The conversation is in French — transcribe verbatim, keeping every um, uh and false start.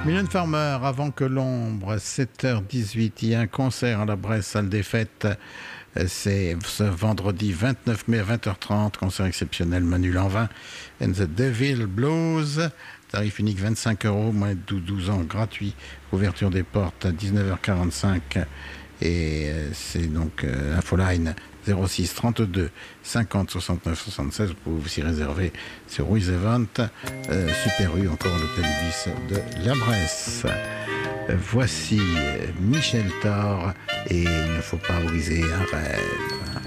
Mylène Farmer, avant que l'ombre, sept heures dix-huit, il y a un concert à la Bresse, salle des fêtes. C'est ce vendredi vingt-neuf mai à vingt heures trente, concert exceptionnel, Manu Lanvin and the Devil Blues. Tarif unique vingt-cinq euros, moins de douze ans, gratuit. Ouverture des portes à dix-neuf heures quarante-cinq. Et c'est donc euh, Infoline zéro six trente-deux cinquante soixante-neuf soixante-seize. Vous pouvez aussi réserver sur Ruiz Event, euh, Super U, encore l'hôtel Ibis de la Bresse. Voici Michel Thor et il ne faut pas briser un rêve.